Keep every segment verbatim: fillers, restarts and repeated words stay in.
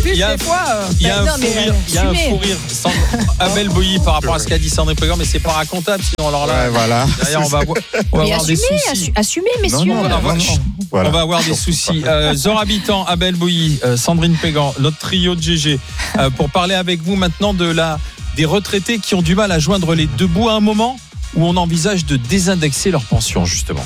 plus, y a, des fois. Euh, il y a un non, fou mais, rire, il y a un assumez. fou rire. Sans, Abel Boilly par rapport à ce qu'a dit Sandrine Pégan, mais c'est pas racontable. Sinon, alors là, Ouais, voilà. derrière, on va, avoir- on va Mais avoir des assumez, soucis. assu- assumez, messieurs. Non, non, On va, Chut, voilà. on va avoir des soucis. Euh, Zora Habitant, Abel Boilly, euh, Sandrine Pégan, notre trio de G G, euh, pour parler avec vous maintenant de la, des retraités qui ont du mal à joindre les deux bouts à un moment où on envisage de désindexer leur pension, justement.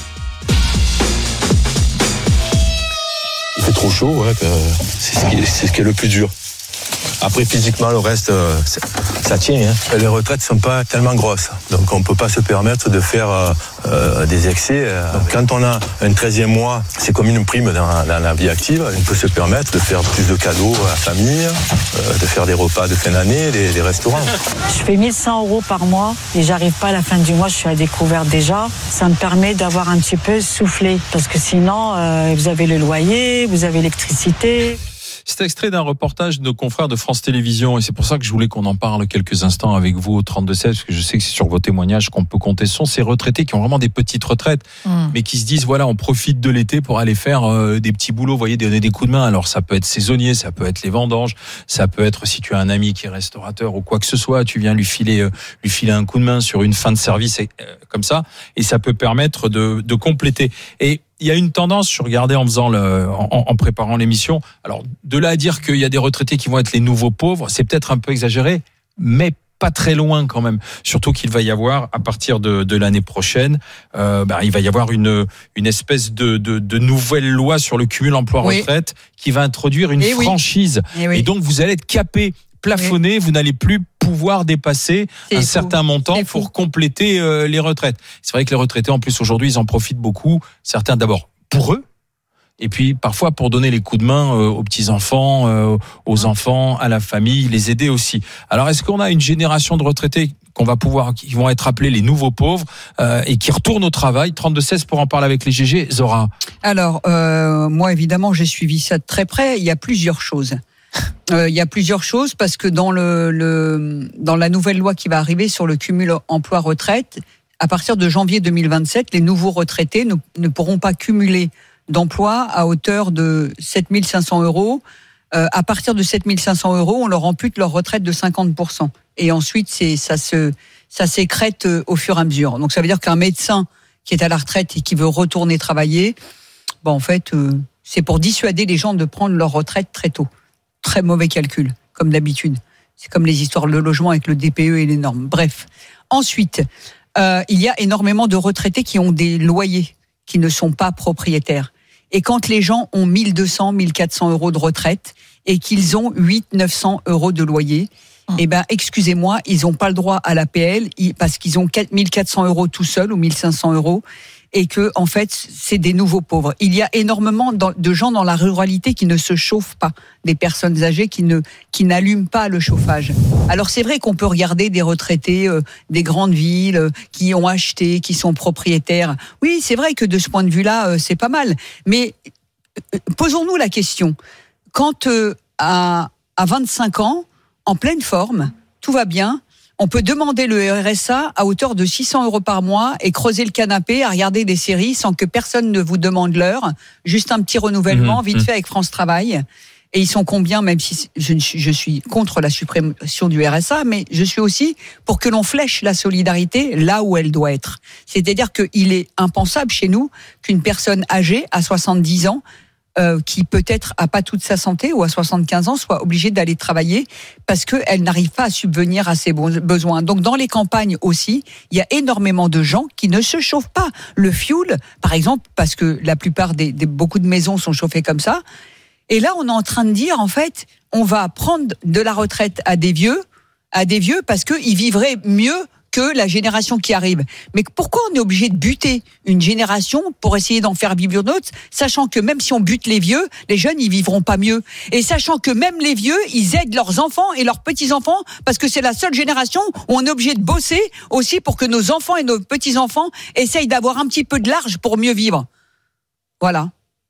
Il fait trop chaud, ouais, que c'est, ce qui est, c'est ce qui est le plus dur. Après, physiquement, le reste, euh, ça tient. Hein. Les retraites ne sont pas tellement grosses. Donc, on ne peut pas se permettre de faire euh, euh, des excès. Donc, quand on a un treizième mois, c'est comme une prime dans, dans la vie active. On peut se permettre de faire plus de cadeaux à la famille, euh, de faire des repas de fin d'année, des, des restaurants. Je fais mille cent euros par mois et j'arrive pas à la fin du mois, je suis à découvert déjà. Ça me permet d'avoir un petit peu soufflé parce que sinon, euh, vous avez le loyer, vous avez l'électricité. C'est extrait d'un reportage de nos confrères de France Télévisions et c'est pour ça que je voulais qu'on en parle quelques instants avec vous au trente-deux seize parce que je sais que c'est sur vos témoignages qu'on peut compter. Ce sont ces retraités qui ont vraiment des petites retraites mmh. mais qui se disent voilà, on profite de l'été pour aller faire euh, des petits boulots, vous voyez, donner des coups de main. Alors ça peut être saisonnier, ça peut être les vendanges, ça peut être si tu as un ami qui est restaurateur ou quoi que ce soit, tu viens lui filer euh, lui filer un coup de main sur une fin de service et, euh, comme ça et ça peut permettre de, de compléter. Et il y a une tendance, je regardais en faisant le, en, en préparant l'émission. Alors, de là à dire qu'il y a des retraités qui vont être les nouveaux pauvres, c'est peut-être un peu exagéré, mais pas très loin quand même. Surtout qu'il va y avoir, à partir de, de l'année prochaine, euh, bah, il va y avoir une, une espèce de, de, de nouvelle loi sur le cumul emploi-retraite oui. qui va introduire une Et franchise. Oui. Et, oui. Et donc, vous allez être capé, plafonné, oui. vous n'allez plus pouvoir dépasser c'est un fou. certain montant c'est pour fou. compléter euh, les retraites. C'est vrai que les retraités, en plus, aujourd'hui, ils en profitent beaucoup. Certains, d'abord, pour eux, et puis parfois pour donner les coups de main euh, aux petits-enfants, euh, aux enfants, à la famille, les aider aussi. Alors, est-ce qu'on a une génération de retraités qu'on va pouvoir, qui vont être appelés les nouveaux pauvres euh, et qui retournent au travail? Trente-deux seize pour en parler avec les G G. Zora. Alors, euh, moi, évidemment, j'ai suivi ça de très près. Il y a plusieurs choses. Euh, il y a plusieurs choses parce que dans le, le dans la nouvelle loi qui va arriver sur le cumul emploi-retraite, à partir de janvier deux mille vingt-sept, les nouveaux retraités ne, ne pourront pas cumuler d'emploi à hauteur de sept mille cinq cents euros. Euh, à partir de sept mille cinq cents euros, on leur ampute leur retraite de cinquante pour cent. Et ensuite, c'est, ça, se, ça s'écrète au fur et à mesure. Donc ça veut dire qu'un médecin qui est à la retraite et qui veut retourner travailler, bon, en fait, euh, c'est pour dissuader les gens de prendre leur retraite très tôt. Très mauvais calcul, comme d'habitude. C'est comme les histoires de logement avec le D P E et les normes. Bref. Ensuite, euh, il y a énormément de retraités qui ont des loyers, qui ne sont pas propriétaires. Et quand les gens ont mille deux cents, mille quatre cents euros de retraite et qu'ils ont huit cents, neuf cents euros de loyer, mmh. eh ben, excusez-moi, ils n'ont pas le droit à l'A P L parce qu'ils ont mille quatre cents euros tout seuls ou mille cinq cents euros. Et que, en fait, c'est des nouveaux pauvres. Il y a énormément de gens dans la ruralité qui ne se chauffent pas, des personnes âgées qui ne, qui n'allument pas le chauffage. Alors, c'est vrai qu'on peut regarder des retraités euh, des grandes villes euh, qui ont acheté, qui sont propriétaires. Oui, c'est vrai que de ce point de vue-là, euh, c'est pas mal. Mais euh, posons-nous la question. Quand euh, à, à vingt-cinq ans, en pleine forme, tout va bien, on peut demander le R S A à hauteur de six cents euros par mois et creuser le canapé à regarder des séries sans que personne ne vous demande l'heure. Juste un petit renouvellement, mmh, vite mmh. fait avec France Travail. Et ils sont combien, même si je, je suis contre la suppression du R S A, mais je suis aussi pour que l'on flèche la solidarité là où elle doit être. C'est-à-dire qu'il est impensable chez nous qu'une personne âgée à soixante-dix ans Euh, qui peut-être a pas toute sa santé ou à soixante-quinze ans soit obligée d'aller travailler parce qu'elle n'arrive pas à subvenir à ses besoins. Donc dans les campagnes aussi, il y a énormément de gens qui ne se chauffent pas. Le fioul, par exemple, parce que la plupart des, des beaucoup de maisons sont chauffées comme ça. Et là, on est en train de dire, en fait, on va prendre de la retraite à des vieux, à des vieux parce qu'ils vivraient mieux que la génération qui arrive. Mais pourquoi on est obligé de buter une génération pour essayer d'en faire vivre une autre, sachant que même si on bute les vieux, les jeunes, ils vivront pas mieux. Et sachant que même les vieux, ils aident leurs enfants et leurs petits-enfants, parce que c'est la seule génération où on est obligé de bosser aussi pour que nos enfants et nos petits-enfants essayent d'avoir un petit peu de large pour mieux vivre. Voilà.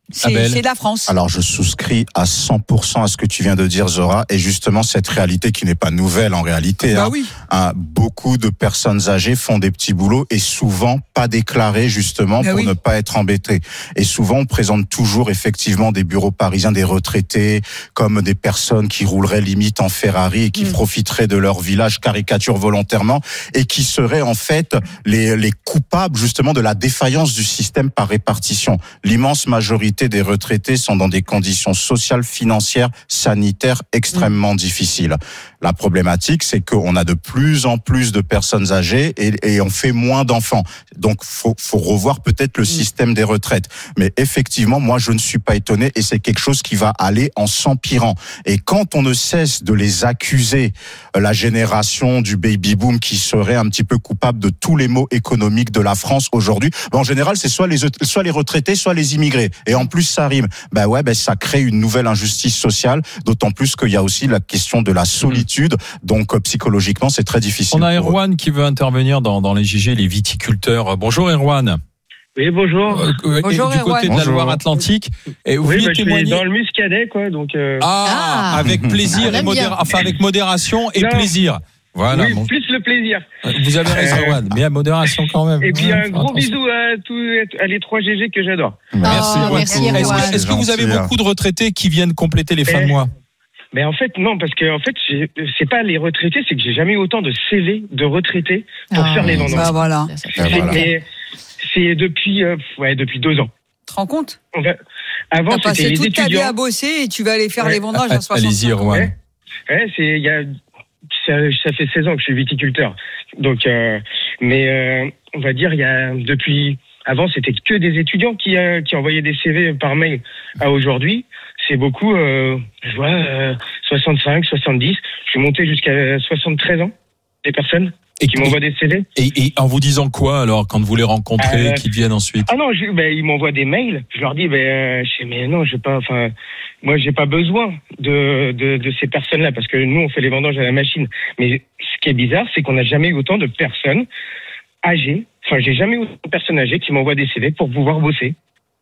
C'est, c'est la France. Alors, je souscris à cent pour cent à ce que tu viens de dire, Zora, et justement, cette réalité qui n'est pas nouvelle en réalité. Bah hein, oui. hein, beaucoup de personnes âgées font des petits boulots et souvent pas déclarés, justement, bah pour oui. ne pas être embêtés. Et souvent, on présente toujours, effectivement, des bureaux parisiens, des retraités, comme des personnes qui rouleraient limite en Ferrari et qui mmh. profiteraient de leur village, caricature volontairement, et qui seraient, en fait, les, les coupables, justement, de la défaillance du système par répartition. L'immense majorité des retraités sont dans des conditions sociales, financières, sanitaires extrêmement mmh. difficiles. La problématique, c'est qu'on a de plus en plus de personnes âgées et, et on fait moins d'enfants. Donc, faut, faut revoir peut-être le mmh. système des retraites. Mais effectivement, moi, je ne suis pas étonné et c'est quelque chose qui va aller en s'empirant. Et quand on ne cesse de les accuser, la génération du baby-boom qui serait un petit peu coupable de tous les maux économiques de la France aujourd'hui, ben en général, c'est soit les, soit les retraités, soit les immigrés. Et en plus, ça rime. Ben ouais, ben ça crée une nouvelle injustice sociale, d'autant plus qu'il y a aussi la question de la solitude. Donc, euh, psychologiquement, c'est très difficile. On a Erwan qui veut intervenir dans, dans les J G, les viticulteurs. Bonjour Erwan. Oui, bonjour. Euh, bonjour du Erwan. côté de la Loire-Atlantique. Et vous oui, vouliez bah, témoigner. Je suis dans le Muscadet, quoi. Donc, euh... ah, ah, avec plaisir et modéra... enfin, avec modération et non. plaisir. Voilà. Oui, bon. plus le plaisir. Vous avez raison, Erwan, mais à modération quand même. Et puis ouais, un gros attention. bisou à tous, à les trois G G que j'adore. Merci, oh, merci Erwan. Est-ce que, est-ce que vous avez beaucoup de retraités qui viennent compléter les fins et... de mois? Mais en fait, non, parce que en fait, j'ai, c'est pas les retraités, c'est que j'ai jamais eu autant de C V de retraités pour ah, faire les vendanges. Bah voilà. C'est, voilà. c'est depuis, euh, ouais, depuis deux ans. Tu te rends compte? Va... Avant, T'as c'était passé les toute étudiants. ta vie à bosser et tu vas aller faire ouais. les vendanges ah, à soixante-cinq. Allez-y, Erwan. Ouais, ouais c'est, il y a, ça, ça fait seize ans que je suis viticulteur. Donc, euh, mais euh, on va dire, il y a depuis. Avant, c'était que des étudiants qui, euh, qui envoyaient des C V par mail. À aujourd'hui, c'est beaucoup, euh, je vois, euh, soixante-cinq, soixante-dix. Je suis monté jusqu'à soixante-treize ans, des personnes et qui et, m'envoient des C V. Et, et en vous disant quoi, alors, quand vous les rencontrez, euh, qu'ils viennent ensuite? Ah non, je, ben, ils m'envoient des mails. Je leur dis, ben, euh, je sais, mais non, j'ai pas, enfin, moi, j'ai pas besoin de, de, de ces personnes-là parce que nous, on fait les vendanges à la machine. Mais ce qui est bizarre, c'est qu'on n'a jamais eu autant de personnes âgées. Enfin, j'ai jamais eu autant de personnes âgées qui m'envoient des C V pour pouvoir bosser.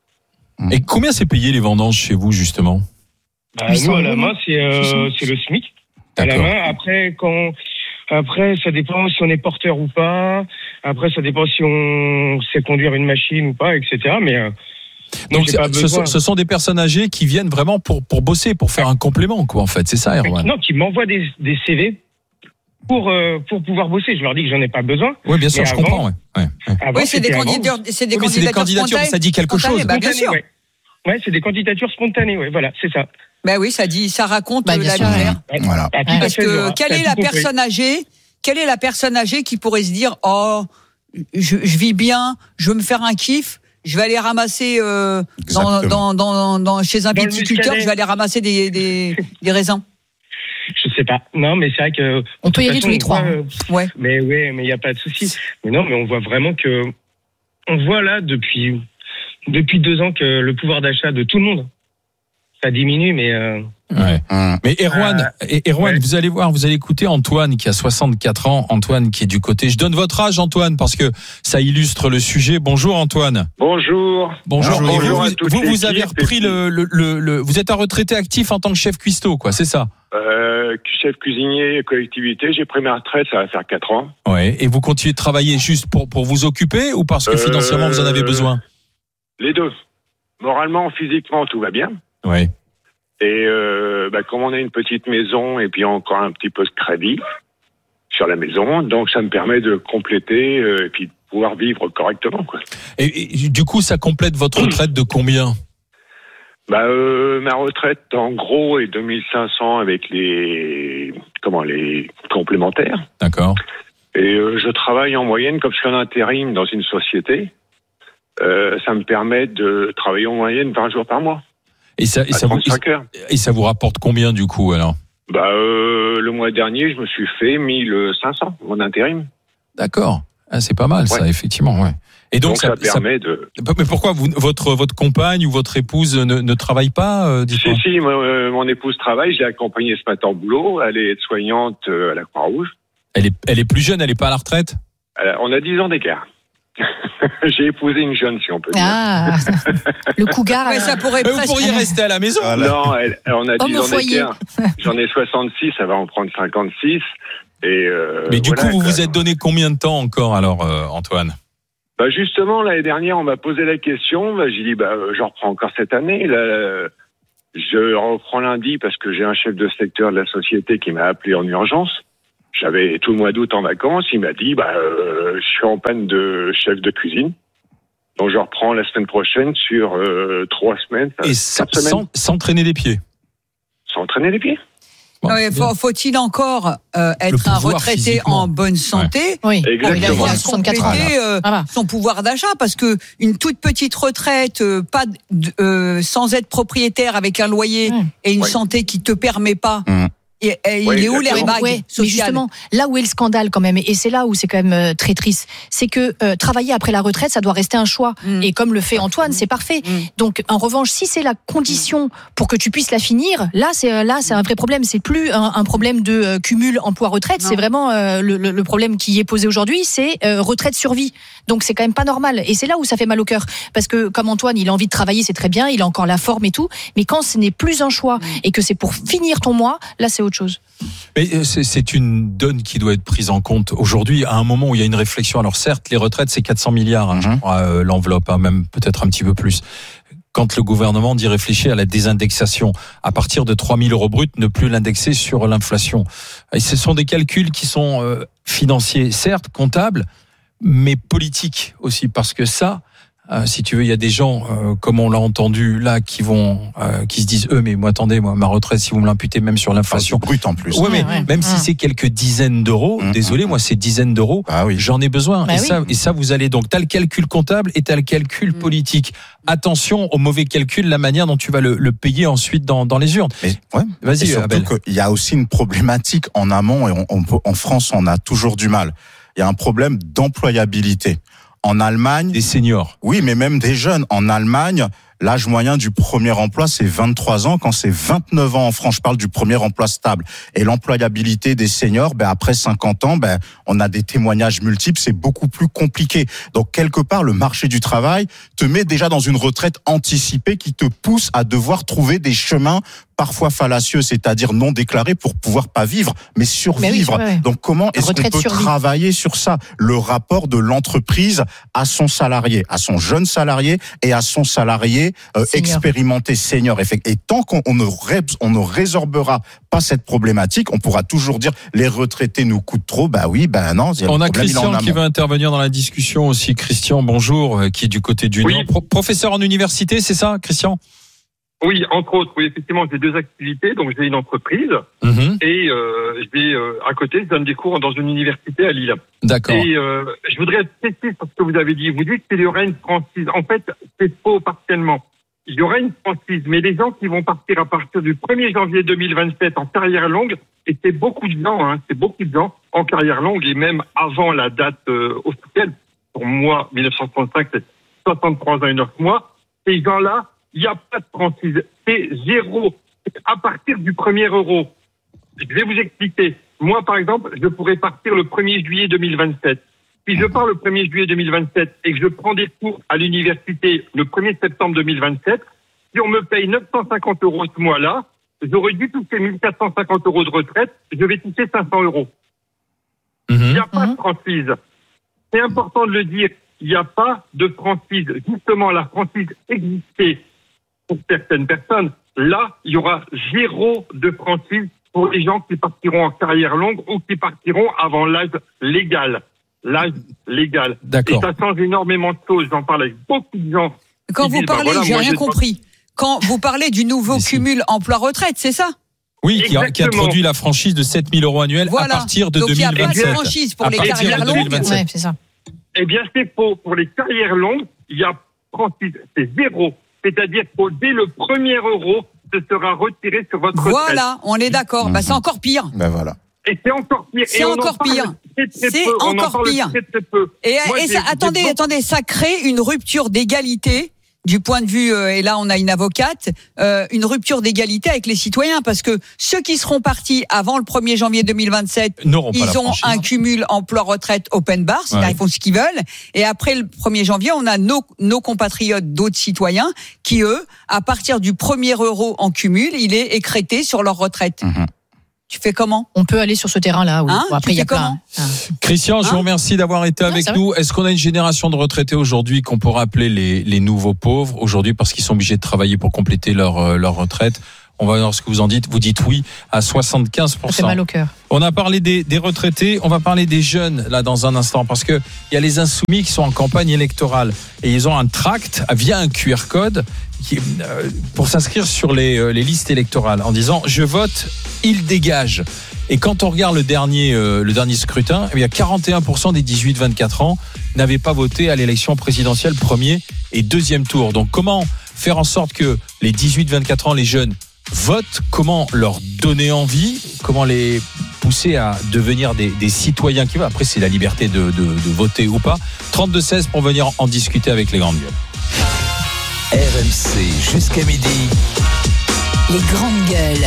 Et combien c'est payé les vendanges chez vous, justement? Bah, nous, à la main, c'est, euh, c'est le SMIC. D'accord. À la main. Après, quand, après, ça dépend si on est porteur ou pas. Après, ça dépend si on sait conduire une machine ou pas, et cetera. Mais, euh, donc, ce sont, ce sont des personnes âgées qui viennent vraiment pour, pour bosser, pour faire un complément, quoi, en fait. C'est ça, Erwan? Non, qui m'envoient des, des C V pour, euh, pour pouvoir bosser. Je leur dis que j'en ai pas besoin. Oui, bien sûr, je avant, comprends, ouais. Ouais, ouais. Avant, oui, c'est des candidatures, c'est des oui, candidatures, c'est des candidatures, mais ça dit quelque chose. Bah, bien sûr. Ouais. Ouais, c'est des candidatures spontanées, ouais, voilà, c'est ça. Ben oui, ça dit, ça raconte bah, la sûr, misère. ouais. Voilà. Ah, parce que Zora, quelle est la personne âgée, quelle est la personne âgée qui pourrait se dire, oh, je, je vis bien, je veux me faire un kiff, je vais aller ramasser euh, dans, dans, dans, dans, chez un viticulteur, je vais aller ramasser des, des, des raisins. Je sais pas. Non, mais c'est vrai que on peut y aller tous les trois. Voit, euh, ouais. Mais ouais, mais il y a pas de souci. Mais non, mais on voit vraiment que on voit là depuis depuis deux ans que le pouvoir d'achat de tout le monde ça diminue, mais euh... ouais. Mmh. Mais Erwan, euh, Erwan, ouais. vous allez voir, vous allez écouter Antoine qui a soixante-quatre ans, Antoine qui est du côté. Je donne votre âge, Antoine, parce que ça illustre le sujet. Bonjour, Antoine. Bonjour. Bonjour. Bonjour, vous, bonjour vous, vous, vous avez repris le, le, le, le, vous êtes un retraité actif en tant que chef cuistot, quoi, c'est ça? Euh, chef cuisinier, collectivité. J'ai pris ma retraite, ça va faire quatre ans. Ouais. Et vous continuez de travailler juste pour pour vous occuper ou parce que euh, financièrement vous en avez besoin? Les deux. Moralement, physiquement, tout va bien. Ouais. Et euh, bah, comme on a une petite maison et puis encore un petit peu de crédit sur la maison, donc ça me permet de compléter euh, et puis de pouvoir vivre correctement, quoi. Et, et du coup, ça complète votre retraite de combien? Bah, euh, ma retraite, en gros, est deux mille cinq cents avec les comment les complémentaires. D'accord. Et euh, je travaille en moyenne, comme je suis en intérim dans une société, euh, ça me permet de travailler en moyenne vingt jours par mois. Et ça, et ça, vous, et ça vous rapporte combien du coup alors? Bah euh, le mois dernier, je me suis fait mille cinq cents en intérim. D'accord, ah, c'est pas mal ouais. ça effectivement, ouais. Et donc, donc ça, ça permet ça... de. Mais pourquoi vous, votre votre compagne ou votre épouse ne, ne travaille pas euh, Si si, moi, euh, mon épouse travaille. Je l'ai accompagnée ce matin au boulot. Elle est aide-soignante à la Croix-Rouge. Elle est elle est plus jeune, elle est pas à la retraite. Elle a, on a dix ans d'écart. J'ai épousé une jeune, si on peut dire. Ah, le cougar. Ouais, ça pourrait Vous pourriez rester à la maison. Voilà. Non, elle, on a dix Homme au ans foyer. d'écart. J'en ai soixante-six, ça va en prendre cinquante-six. Et euh, Mais du voilà, coup, vous quoi. vous êtes donné combien de temps encore, alors, euh, Antoine? Bah justement, l'année dernière, on m'a posé la question. Bah, j'ai dit, bah, je reprends encore cette année. Là, je reprends lundi parce que j'ai un chef de secteur de la société qui m'a appelé en urgence. J'avais tout le mois d'août en vacances. Il m'a dit, bah, euh, je suis en panne de chef de cuisine. Donc, je reprends la semaine prochaine sur euh, trois semaines. Et sans, sans, sans traîner des pieds. Sans traîner les pieds. Bon, Ouais, faut, faut-il encore euh, être un retraité physiquement. en bonne santé Oui. Exactement. pour pouvoir soixante-quatre ans. compléter euh, Voilà. son pouvoir d'achat? Parce que une toute petite retraite, euh, pas de- euh, sans être propriétaire avec un loyer Mmh. et une Ouais. santé qui te permet pas. Mmh. Et, et Ouais, il est où exactement. l'airbag Ouais, mais social? justement, là où est le scandale quand même, et c'est là où c'est quand même euh, très triste, c'est que euh, travailler après la retraite, ça doit rester un choix. Mm. Et comme le fait Antoine, c'est parfait. Mm. Donc, en revanche, si c'est la condition pour que tu puisses la finir, là, c'est euh, là, c'est un vrai problème. C'est plus un, un problème de euh, cumul emploi-retraite. Non. C'est vraiment euh, le, le, le problème qui est posé aujourd'hui, c'est euh, retraite survie. Donc, c'est quand même pas normal. Et c'est là où ça fait mal au cœur, parce que comme Antoine, il a envie de travailler, c'est très bien, il a encore la forme et tout. Mais quand ce n'est plus un choix et que c'est pour finir ton mois, là, c'est autre chose. Mais c'est, c'est une donne qui doit être prise en compte aujourd'hui, à un moment où il y a une réflexion. Alors certes, les retraites, c'est quatre cents milliards, hein, Mhm. je crois, euh, l'enveloppe, hein, même peut-être un petit peu plus. Quand le gouvernement dit réfléchir à la désindexation, à partir de trois mille euros bruts, ne plus l'indexer sur l'inflation. Et ce sont des calculs qui sont euh, financiers, certes, comptables, mais politiques aussi, parce que ça... Euh, si tu veux, il y a des gens, euh, comme on l'a entendu là, qui vont, euh, qui se disent, eux, mais moi, attendez, moi, ma retraite, si vous me l'imputez même sur l'inflation, Inflation brute en plus. ouais, mais Ouais, ouais. même si Mmh. c'est quelques dizaines d'euros, Mmh, désolé, mmh. moi, ces dizaines d'euros, Ah oui. j'en ai besoin. Bah et oui. ça, et ça, vous allez donc, t'as le calcul comptable et t'as le calcul Mmh. politique. Attention au mauvais calcul, la manière dont tu vas le, le payer ensuite dans, dans les urnes. Mais, ouais. Vas-y, Et surtout Abel. qu'il y a aussi une problématique en amont et on, on peut, en France, on a toujours du mal. Il y a un problème d'employabilité. En Allemagne, Des seniors. oui, mais même des jeunes. En Allemagne, l'âge moyen du premier emploi, c'est vingt-trois ans, quand c'est vingt-neuf ans en France. Je parle du premier emploi stable. Et l'employabilité des seniors, ben, après cinquante ans, ben, on a des témoignages multiples, c'est beaucoup plus compliqué. Donc, quelque part, le marché du travail te met déjà dans une retraite anticipée qui te pousse à devoir trouver des chemins parfois fallacieux, c'est-à-dire non déclarés pour pouvoir pas vivre, mais survivre. Mais oui, ouais, ouais. Donc, comment est-ce qu'on Retraite peut survie. travailler sur ça? Le rapport de l'entreprise à son salarié, à son jeune salarié et à son salarié euh, Senior. expérimenté senior. Et tant qu'on on ne, ré, on ne résorbera pas cette problématique, on pourra toujours dire les retraités nous coûtent trop. Bah oui, bah non. On a le problème, il est en Christian qui amont. va intervenir dans la discussion aussi. Christian, bonjour, euh, qui est du côté du Oui. Nord. Pro- professeur en université, c'est ça, Christian? Oui, entre autres, oui, effectivement, j'ai deux activités. Donc, j'ai une entreprise Mhm. et euh, je vais, euh, à côté, je donne des cours dans une université à Lille. D'accord. Et euh, je voudrais tester sur ce que vous avez dit. Vous dites qu'il y aura une franchise. En fait, c'est faux partiellement. Il y aura une franchise, mais les gens qui vont partir à partir du premier janvier deux mille vingt-sept en carrière longue, et c'est beaucoup de gens, hein, c'est beaucoup de gens en carrière longue, et même avant la date euh, officielle, pour moi, mille neuf cent soixante-cinq, c'est soixante-trois ans et neuf mois, ces gens-là, il n'y a pas de franchise. C'est zéro. C'est à partir du premier euro. Je vais vous expliquer. Moi, par exemple, je pourrais partir le premier juillet deux mille vingt-sept. Si je pars le premier juillet deux mille vingt-sept et que je prends des cours à l'université le premier septembre deux mille vingt-sept, si on me paye neuf cent cinquante euros ce mois-là, j'aurais dû toucher mille quatre cent cinquante euros de retraite, je vais toucher cinq cents euros. Il Mhm. n'y a pas Mhm. de franchise. C'est important de le dire. Il n'y a pas de franchise. Justement, la franchise existait pour certaines personnes. Là, il y aura zéro de franchise pour les gens qui partiront en carrière longue ou qui partiront avant l'âge légal. L'âge légal. D'accord. Et ça change énormément de choses. J'en parle avec beaucoup de gens. Quand Ils vous disent, bah parlez, voilà, j'ai moi, rien j'ai- compris. Quand vous parlez du nouveau Mais si. cumul emploi-retraite, c'est ça? Oui, qui a, qui a Exactement. introduit la franchise de sept mille euros annuels Voilà. à partir de Donc il n'y a pas de deux mille vingt-sept. franchise pour À les partir carrières de longues. deux mille vingt-sept. Ouais, c'est ça. Eh bien, c'est faux. Pour les carrières longues, il y a franchise. C'est zéro. C'est-à-dire que dès le premier euro, ce sera retiré sur votre retraite. Voilà, on est d'accord. Bah, c'est encore pire. Ben voilà. Et c'est encore pire. C'est Et on en encore parle pire. très, très C'est peu. On en encore parle pire. très, très peu. Et, Moi, et j'ai- ça, j'ai attendez, beaucoup- attendez, ça crée une rupture d'égalité du point de vue, euh, et là on a une avocate, euh, une rupture d'égalité avec les citoyens, parce que ceux qui seront partis avant le premier janvier deux mille vingt-sept, ils ont un cumul emploi-retraite open bar, c'est-à-dire ouais. ils font ce qu'ils veulent, et après le premier janvier, on a nos, nos compatriotes d'autres citoyens qui, eux, à partir du premier euro en cumul, il est écrété sur leur retraite. Mmh. Tu fais comment ? On peut aller sur ce terrain-là. Oui. Hein bon, après, il y a comment plein. Christian, hein je vous remercie d'avoir été avec ouais, nous. Est-ce qu'on a une génération de retraités aujourd'hui qu'on pourrait appeler les, les nouveaux pauvres aujourd'hui parce qu'ils sont obligés de travailler pour compléter leur, leur retraite ? On va voir ce que vous en dites. Vous dites oui à soixante-quinze pour cent. Ça fait mal au cœur. On a parlé des, des retraités. On va parler des jeunes là dans un instant parce que il y a les insoumis qui sont en campagne électorale et ils ont un tract via un Q R code qui, euh, pour s'inscrire sur les, euh, les listes électorales en disant je vote, il dégage. Et quand on regarde le dernier, euh, le dernier scrutin, il y a quarante et un pour cent des dix-huit vingt-quatre ans n'avaient pas voté à l'élection présidentielle premier et deuxième tour. Donc comment faire en sorte que les dix-huit vingt-quatre ans, les jeunes votent, comment leur donner envie, comment les pousser à devenir des, des citoyens qui vont. Après, c'est la liberté de, de, de voter ou pas. trente-deux seize pour venir en discuter avec les grandes gueules. R M C jusqu'à midi. Les grandes gueules.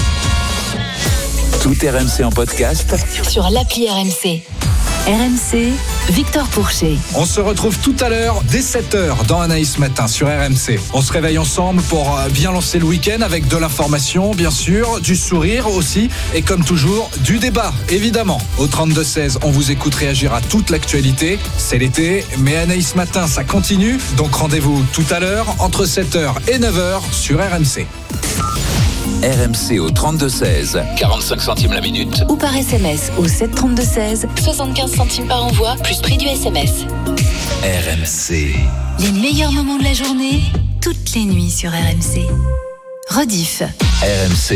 Tout R M C en podcast sur l'appli R M C. R M C, Victor Pourchet. On se retrouve tout à l'heure dès sept heures dans Anaïs Matin sur R M C. On se réveille ensemble pour bien lancer le week-end avec de l'information, bien sûr, du sourire aussi et comme toujours, du débat, évidemment. Au trente-deux seize, on vous écoute réagir à toute l'actualité. C'est l'été, mais Anaïs Matin, ça continue. Donc rendez-vous tout à l'heure entre sept heures et neuf heures sur R M C. R M C au trente-deux seize, quarante-cinq centimes la minute. Ou par S M S au sept trente-deux seize, soixante-quinze centimes par envoi, plus prix du S M S. R M C. Les meilleurs moments de la journée, toutes les nuits sur R M C. Rediff. R M C.